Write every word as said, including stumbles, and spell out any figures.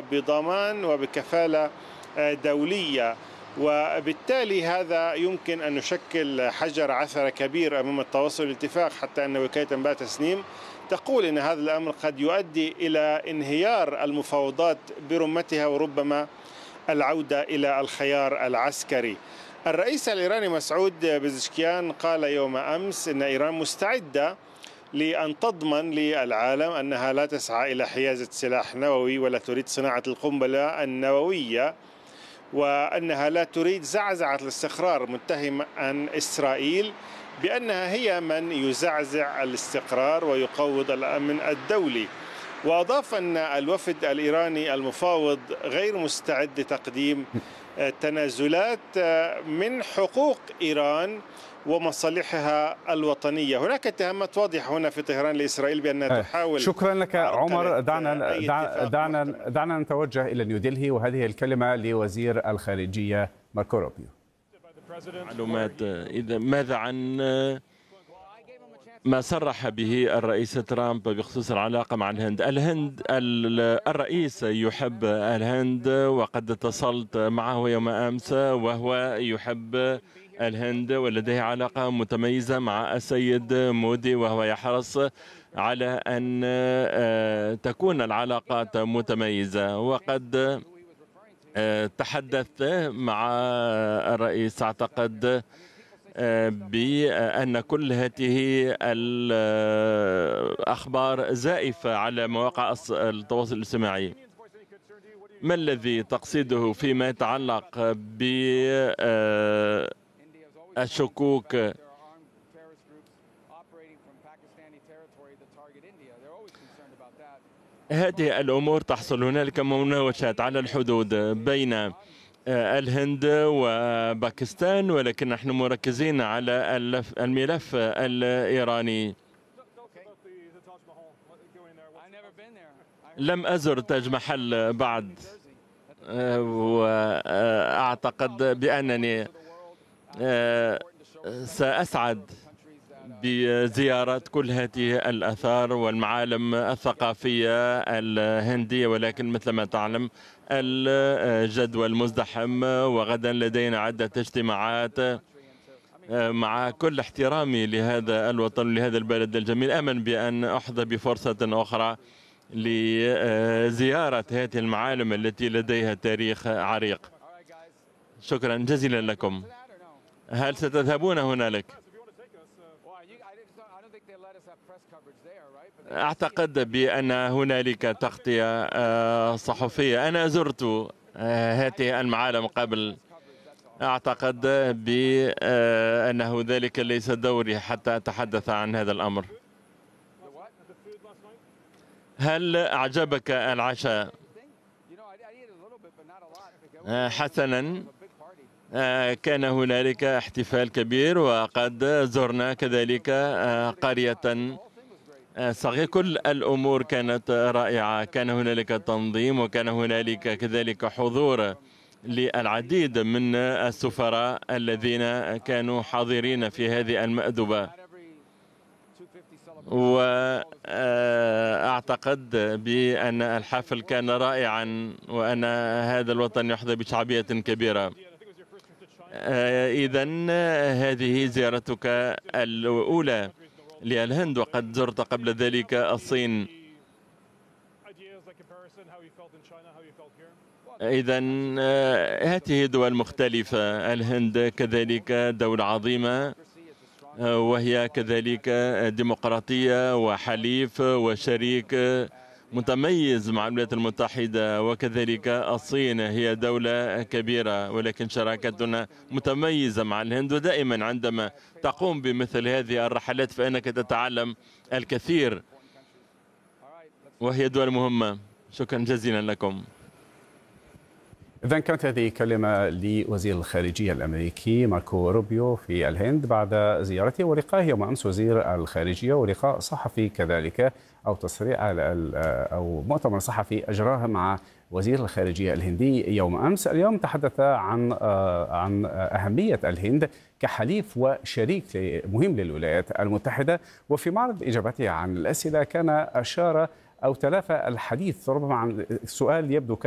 وبضمان وبكفالة دولية، وبالتالي هذا يمكن أن يشكل حجر عثرة كبير أمام التوصل للاتفاق، حتى أن وكالة أنباء تسنيم تقول أن هذا الأمر قد يؤدي إلى انهيار المفاوضات برمتها وربما العودة إلى الخيار العسكري. الرئيس الإيراني مسعود بزشكيان قال يوم أمس أن إيران مستعدة لأن تضمن للعالم أنها لا تسعى إلى حيازة سلاح نووي ولا تريد صناعة القنبلة النووية، وأنها لا تريد زعزعة الاستقرار، متهما إسرائيل بأنها هي من يزعزع الاستقرار ويقوض الأمن الدولي. وأضاف أن الوفد الإيراني المفاوض غير مستعد لتقديم تنازلات من حقوق إيران ومصالحها الوطنية. هناك اتهامات واضحة هنا في طهران لإسرائيل بأنها تحاول. شكرا لك عمر. دعنا دعنا دعنا نتوجه إلى نيودلهي، وهذه الكلمة لوزير الخارجية ماركو روبيو. معلومات إذا ماذا عن ما صرح به الرئيس ترامب بخصوص العلاقة مع الهند؟ الهند الرئيس يحب الهند، وقد اتصلت معه يوم أمس وهو يحب الهند ولديه علاقة متميزة مع السيد مودي، وهو يحرص على أن تكون العلاقات متميزة. وقد تحدث مع الرئيس أعتقد بأن كل هذه الأخبار زائفة على مواقع التواصل الاجتماعي. ما الذي تقصده فيما يتعلق بالشكوك؟ هذه الأمور تحصل هنالك مناوشات على الحدود بين الهند وباكستان، ولكن نحن مركزين على الملف الإيراني. لم أزر تاج محل بعد، وأعتقد بأنني سأسعد بزيارة كل هذه الآثار والمعالم الثقافية الهندية، ولكن مثل ما تعلم الجدول مزدحم، وغدا لدينا عدة اجتماعات. مع كل احترامي لهذا الوطن ولهذا البلد الجميل، أمن بأن أحظى بفرصة أخرى لزيارة هذه المعالم التي لديها تاريخ عريق. شكرا جزيلا لكم. هل ستذهبون هنالك؟ أعتقد بأن هنالك تغطية صحفية. أنا زرت هذه المعالم قبل، أعتقد بأنه ذلك ليس دوري حتى أتحدث عن هذا الأمر. هل أعجبك العشاء؟ حسنا، كان هنالك احتفال كبير، وقد زرنا كذلك قرية صغيرة. كل الأمور كانت رائعة، كان هنالك تنظيم، وكان هنالك كذلك حضور للعديد من السفراء الذين كانوا حاضرين في هذه المأدبة. وأعتقد بأن الحفل كان رائعا، وأن هذا الوطن يحظى بشعبية كبيرة. إذن هذه زيارتك الأولى للهند، وقد زرت قبل ذلك الصين. إذن هذه دول مختلفة. الهند كذلك دولة عظيمة، وهي كذلك ديمقراطية وحليف وشريك متميز مع الولايات المتحدة، وكذلك الصين هي دولة كبيرة، ولكن شراكتنا متميزة مع الهند. ودائما عندما تقوم بمثل هذه الرحلات فإنك تتعلم الكثير، وهي دول مهمة. شكرا جزيلا لكم. إذن كانت هذه كلمة لوزير الخارجية الأمريكي ماركو روبيو في الهند بعد زيارته ولقائه يوم أمس وزير الخارجية، ولقاء صحفي كذلك أو تصريح أو مؤتمر صحفي أجراه مع وزير الخارجية الهندي يوم أمس. اليوم تحدث عن عن أهمية الهند كحليف وشريك مهم للولايات المتحدة، وفي معرض إجابته عن الأسئلة كان أشار أو تلافى الحديث ربما عن سؤال يبدو